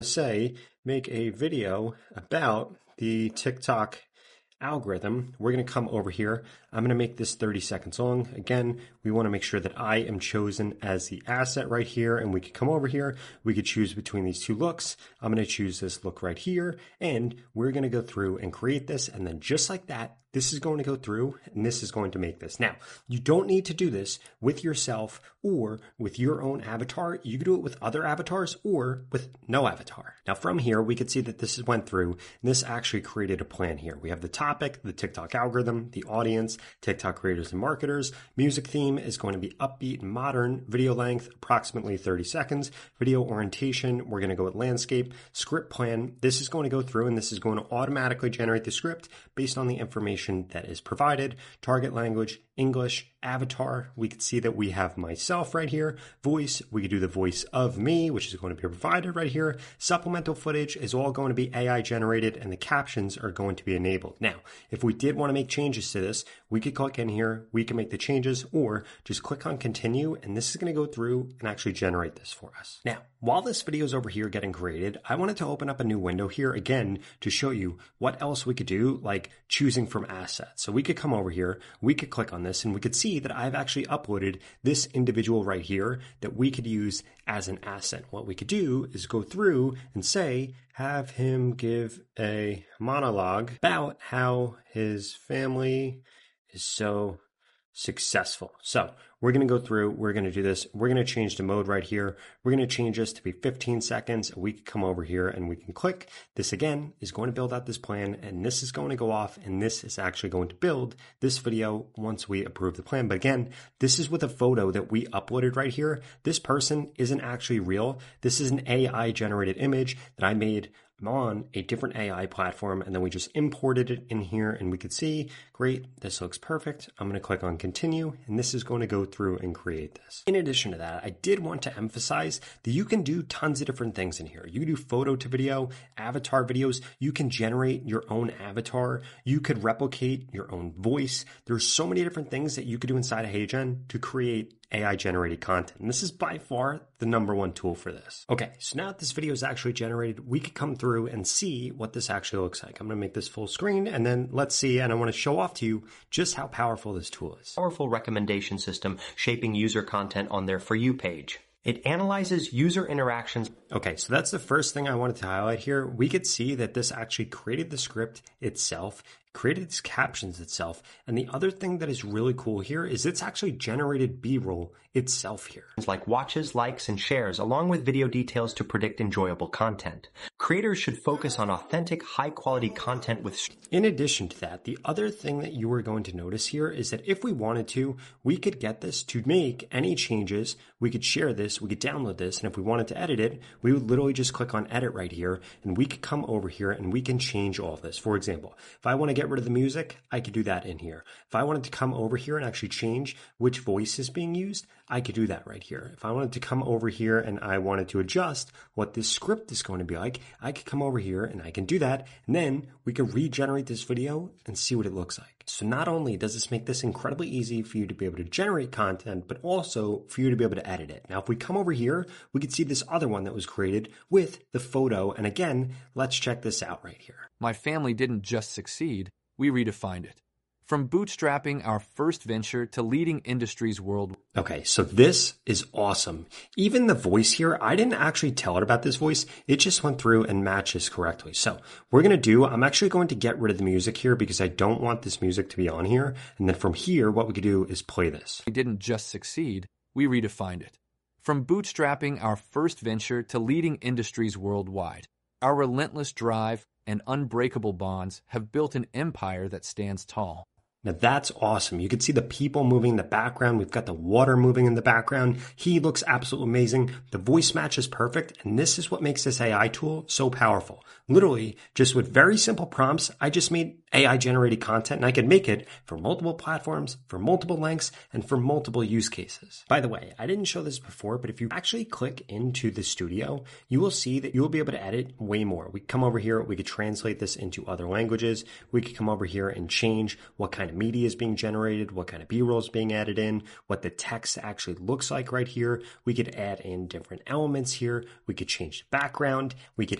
say, make a video about the TikTok algorithm. We're going to come over here. I'm going to make this 30 seconds long. Again, we want to make sure that I am chosen as the asset right here, and we could come over here. We could choose between these two looks. I'm going to choose this look right here, and we're going to go through and create this. And then just like that, this is going to go through and this is going to make this. Now, you don't need to do this with yourself or with your own avatar. You can do it with other avatars or with no avatar. Now, from here, we could see that this went through and this actually created a plan here. We have the topic, the TikTok algorithm, the audience, TikTok creators and marketers. Music theme is going to be upbeat and modern. Video length, approximately 30 seconds. Video orientation, we're going to go with landscape. Script plan, this is going to go through and this is going to automatically generate the script based on the information that is provided. Target language, English. Avatar, we can see that we have myself right here. Voice, we could do the voice of me, which is going to be provided right here. Supplemental footage is all going to be AI generated and the captions are going to be enabled. Now, if we did want to make changes to this, we could click in here, we can make the changes or just click on continue and this is going to go through and actually generate this for us. Now, while this video is over here getting created, I wanted to open up a new window here again to show you what else we could do, like choosing from assets. So we could come over here, we could click on this and we could see that I've actually uploaded this individual right here that we could use as an asset. What we could do is go through and say, have him give a monologue about how his family is so successful. So we're going to go through, we're going to do this. We're going to change the mode right here. We're going to change this to be 15 seconds. We can come over here and we can click. This again is going to build out this plan and this is going to go off and this is actually going to build this video once we approve the plan. But again, this is with a photo that we uploaded right here. This person isn't actually real. This is an AI generated image that I made on a different AI platform and then we just imported it in here and we could see, great, this looks perfect. I'm going to click on continue and this is going to go through and create this. In addition to that, I did want to emphasize that you can do tons of different things in here. You can do photo to video, avatar videos. You can generate your own avatar. You could replicate your own voice. There's so many different things that you could do inside of HeyGen to create AI generated content. And this is by far the #1 tool for this. Okay, so now that this video is actually generated, we could come through and see what this actually looks like. I'm going to make this full screen and then let's see, and I want to show off to you just how powerful this tool is. Powerful recommendation system shaping user content on their For You page. It analyzes user interactions. Okay, so that's the first thing I wanted to highlight here. We could see that this actually created the script itself, created its captions itself. And the other thing that is really cool here is it's actually generated B-roll itself here. Like watches, likes, and shares, along with video details to predict enjoyable content. Creators should focus on authentic, high-quality content with... In addition to that, the other thing that you are going to notice here is that if we wanted to, we could get this to make any changes. We could share this, we could download this, and if we wanted to edit it, we would literally just click on edit right here, and we could come over here and we can change all of this. For example, if I want to get rid of the music, I could do that in here. If I wanted to come over here and actually change which voice is being used, I could do that right here. If I wanted to come over here and I wanted to adjust what this script is going to be like, I could come over here and I can do that. And then we can regenerate this video and see what it looks like. So not only does this make this incredibly easy for you to be able to generate content, but also for you to be able to edit it. Now, if we come over here, we can see this other one that was created with the photo. And again, let's check this out right here. My family didn't just succeed, we redefined it. From bootstrapping our first venture to leading industries worldwide. Okay, so this is awesome. Even the voice here, I didn't actually tell it about this voice. It just went through and matches correctly. So we're going to do, I'm actually going to get rid of the music here because I don't want this music to be on here. And then from here, what we could do is play this. We didn't just succeed, we redefined it. From bootstrapping our first venture to leading industries worldwide. Our relentless drive and unbreakable bonds have built an empire that stands tall. Now that's awesome. You can see the people moving in the background. We've got the water moving in the background. He looks absolutely amazing. The voice match is perfect. And this is what makes this AI tool so powerful. Literally, just with very simple prompts, I just made AI generated content and I could make it for multiple platforms, for multiple lengths, and for multiple use cases. By the way, I didn't show this before, but if you actually click into the studio, you will see that you will be able to edit way more. We come over here, we could translate this into other languages. We could come over here and change what kind kind of media is being generated, what kind of B-roll is being added in, what the text actually looks like right here. We could add in different elements here. We could change the background. We could